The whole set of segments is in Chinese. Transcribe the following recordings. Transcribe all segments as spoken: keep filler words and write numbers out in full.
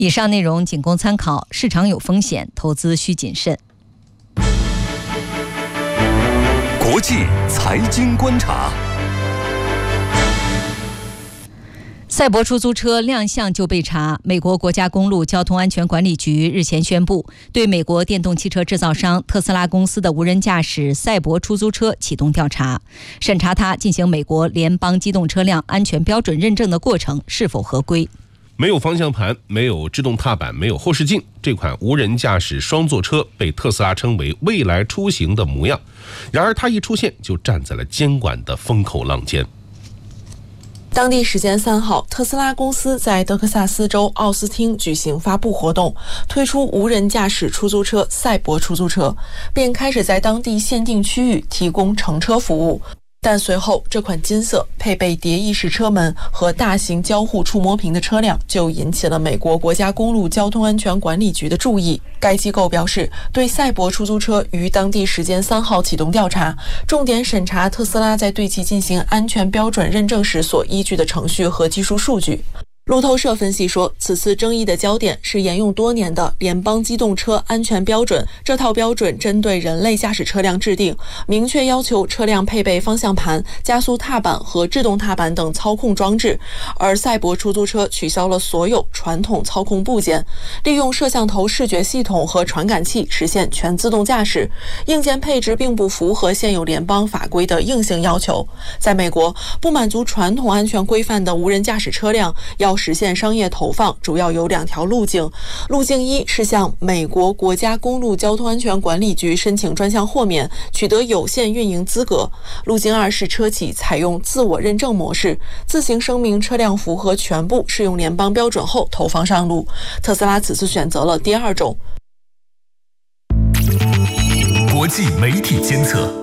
以上内容仅供参考，市场有风险，投资需谨慎。 国际财经观察。 赛博出租车亮相就被查，美国国家公路交通安全管理局日前宣布，对美国电动汽车制造商特斯拉公司的无人驾驶赛博出租车启动调查，审查它进行美国联邦机动车辆安全标准认证的过程是否合规。 没有方向盘，没有制动踏板，没有后视镜，这款无人驾驶双座车被特斯拉称为未来出行的模样。然而它一出现就站在了监管的风口浪尖。 当地时间三号，特斯拉公司在德克萨斯州奥斯汀举行发布活动，推出无人驾驶出租车赛博出租车，并开始在当地限定区域提供乘车服务。但随后，这款金色配备蝶翼式车门和大型交互触摸屏的车辆就引起了美国国家公路交通安全管理局的注意。该机构表示，对赛博出租车于当地时间三号启动调查，重点审查特斯拉在对其进行安全标准认证时所依据的程序和技术数据。路透社分析说，此次争议的焦点是沿用多年的联邦机动车安全标准。这套标准针对人类驾驶车辆制定，明确要求车辆配备方向盘、加速踏板和制动踏板等操控装置。而赛博出租车取消了所有传统操控部件，利用摄像头视觉系统和传感器实现全自动驾驶。硬件配置并不符合现有联邦法规的硬性要求。在美国，不满足传统安全规范的无人驾驶车辆要实现商业投放，主要有两条路径。路径一是向美国国家公路交通安全管理局申请专项豁免，取得有限运营资格。路径二是车企采用自我认证模式，自行声明车辆符合全部适用联邦标准后投放上路。特斯拉此次选择了第二种。 国际媒体监测。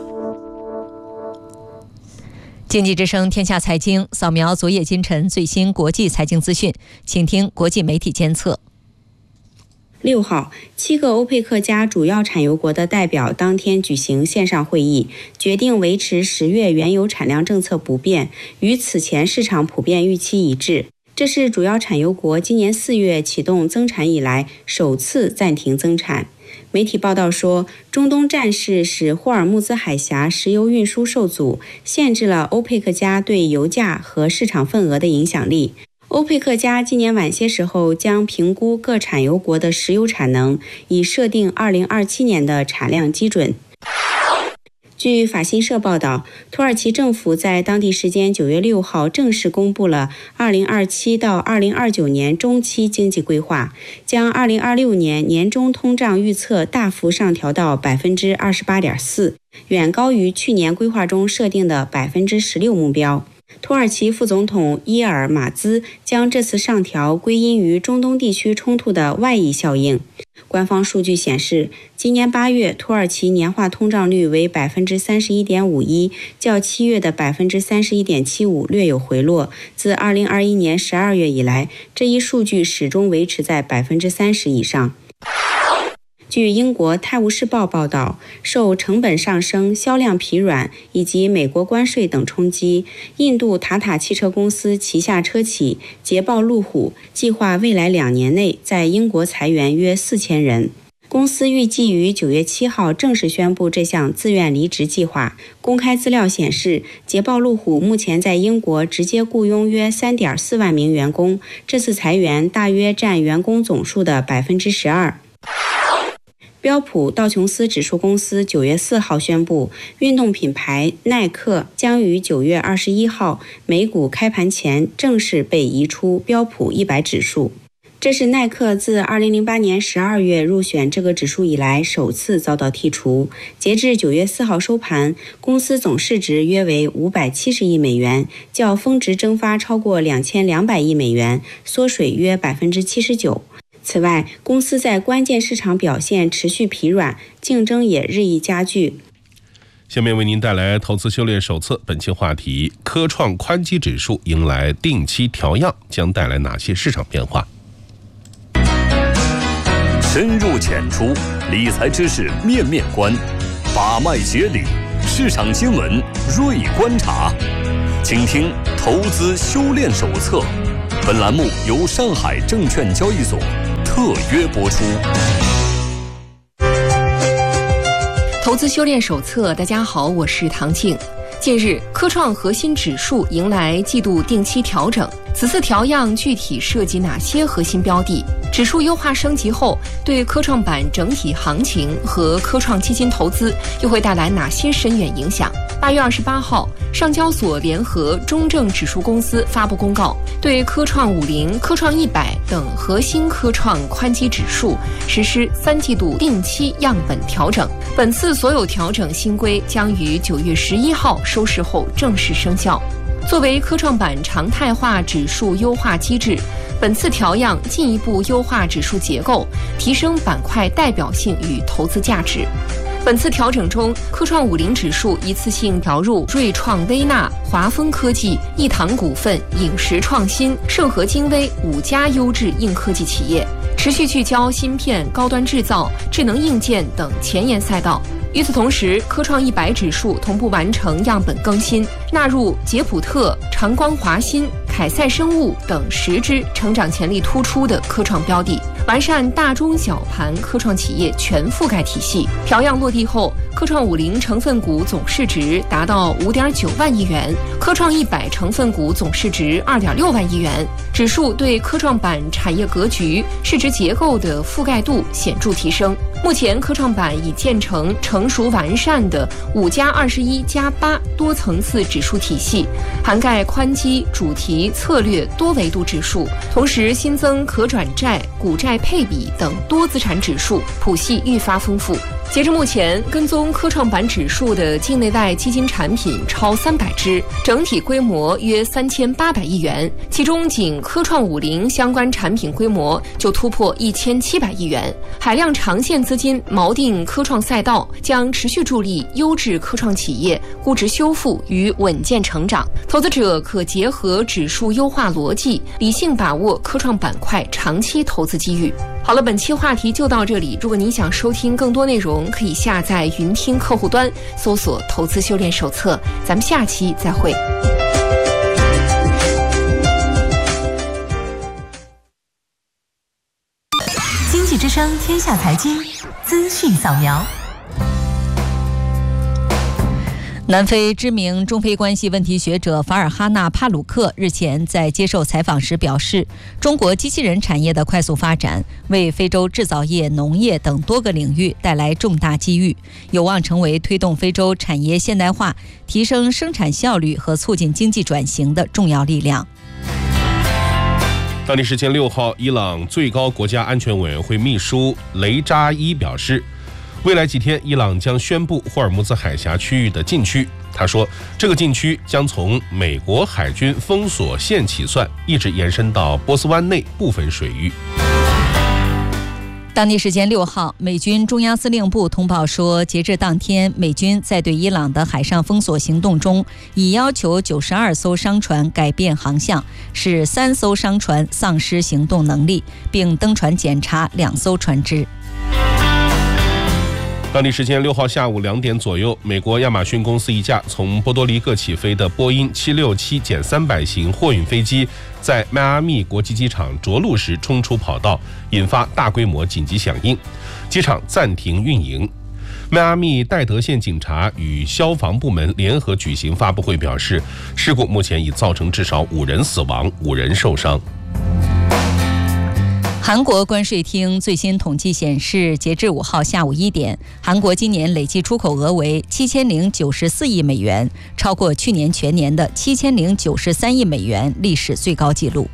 经济之声天下财经扫描昨夜今晨最新国际财经资讯，请听国际媒体监测。 六号，七个欧佩克加主要产油国的代表当天举行线上会议，决定维持十月原油产量政策不变，与此前市场普遍预期一致。这是主要产油国今年四月启动增产以来首次暂停增产。媒体报道说，中东战事使霍尔木兹海峡石油运输受阻，限制了欧佩克加对油价和市场份额的影响力。欧佩克加今年晚些时候将评估各产油国的石油产能，以设定二零二七年的产量基准。据法新社报道，土耳其政府在当地时间九月六号正式公布了二零二七到二零二九年中期经济规划，将二零二六年年中通胀预测大幅上调到百分之二十八点四，远高于去年规划中设定的百分之十六目标。土耳其副总统伊尔马兹将这次上调归因于中东地区冲突的外溢效应。官方数据显示，今年八月土耳其年化通胀率为百分之三十一点五一，较七月的百分之三十一点七五略有回落。自二零二一年十二月以来，这一数据始终维持在百分之三十以上。据英国《泰晤士报》报道，受成本上升、销量疲软以及美国关税等冲击，印度塔塔汽车公司旗下车企捷豹路虎计划未来两年内在英国裁员约四千人。公司预计于九月七号正式宣布这项自愿离职计划。公开资料显示，捷豹路虎目前在英国直接雇佣约 三点四万名员工，这次裁员大约占员工总数的百分之十二。标普道琼斯指数公司九月四号宣布，运动品牌耐克将于九月二十一号美股开盘前正式被移出标普一百指数。这是耐克自二零零八年十二月入选这个指数以来首次遭到剔除。截至九月四号收盘，公司总市值约为五百七十亿美元，较峰值蒸发超过两千两百亿美元，缩水约百分之七十九。此外，公司在关键市场表现持续疲软，竞争也日益加剧。 下面为您带来投资修炼手册，本期话题：科创宽基指数迎来定期调样，将带来哪些市场变化？ 深入浅出，理财知识面面观，把脉解理，市场新闻锐观察。请听投资修炼手册。本栏目由上海证券交易所特约播出。 投资修炼手册，大家好，我是唐静。近日，科创核心指数迎来季度定期调整，此次调样具体涉及哪些核心标的？指数优化升级后，对科创板整体行情和科创基金投资又会带来哪些深远影响？八月二十八号，上交所联合中证指数公司发布公告，对科创五零、科创一百等核心科创宽基指数实施三季度定期样本调整。本次所有调整新规将于九月十一号收市后正式生效。作为科创板常态化指数优化机制，本次调样进一步优化指数结构，提升板块代表性与投资价值。本次调整中，科创五零指数一次性调入瑞创微纳、华丰科技、易堂股份、影石创新、盛和精微五家优质硬科技企业，持续聚焦芯片、高端制造、智能硬件等前沿赛道。与此同时，科创一百指数同步完成样本更新，纳入捷普特、长光华新、凯赛生物等十只成长潜力突出的科创标的，完善大中小盘科创企业全覆盖体系。调样落地后，科创五零成分股总市值达到五点九万亿元，科创一百成分股总市值二点六万亿元。指数对科创板产业格局、市值结构的覆盖度显著提升。目前，科创板已建成成熟完善的五加二十一加八多层次指数体系，涵盖宽基、主题、策略多维度指数，同时新增可转债、股债配比等多资产指数，谱系愈发丰富。截至目前，跟踪科创板指数的境内外基金产品超三百只，整体规模约三千八百亿元，其中仅科创五零相关产品规模就突破一千七百亿元。海量长线资金锚定科创赛道，将持续助力优质科创企业估值修复与稳健成长。投资者可结合指数优化逻辑，理性把握科创板块长期投资机遇。好了，本期话题就到这里。如果您想收听更多内容，可以下载云听客户端，搜索投资修炼手册。咱们下期再会。 经济之声天下财经资讯扫描。 南非知名中非关系问题学者法尔哈纳·帕鲁克日前在接受采访时表示，中国机器人产业的快速发展为非洲制造业、农业等多个领域带来重大机遇，有望成为推动非洲产业现代化、提升生产效率和促进经济转型的重要力量。 当地时间六号，伊朗最高国家安全委员会秘书雷扎伊表示，未来几天，伊朗将宣布霍尔木兹海峡区域的禁区。他说，这个禁区将从美国海军封锁线起算，一直延伸到波斯湾内部分水域。 当地时间六号，美军中央司令部通报说，截至当天，美军在对伊朗的海上封锁行动中，已要求九十二艘商船改变航向，使三艘商船丧失行动能力，并登船检查两艘船只。 当地时间六号下午两点左右，美国亚马逊公司一架从波多黎各起飞的波音七六七减三百型货运飞机，在迈阿密国际机场着陆时冲出跑道，引发大规模紧急响应，机场暂停运营。迈阿密戴德县警察与消防部门联合举行发布会，表示事故目前已造成至少五人死亡、五人受伤。 韩国关税厅最新统计显示，截至五号下午一点，韩国今年累计出口额为七千零九十四亿美元，超过去年全年的七千零九十三亿美元，历史最高纪录。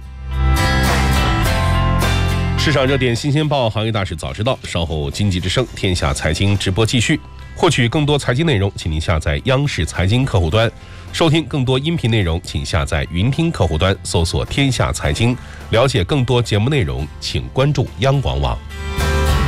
市场热点新鲜报，行业大事早知道。稍后经济之声天下财经直播继续。获取更多财经内容，请您下载央视财经客户端。收听更多音频内容，请下载云听客户端，搜索天下财经。了解更多节目内容，请关注央广网。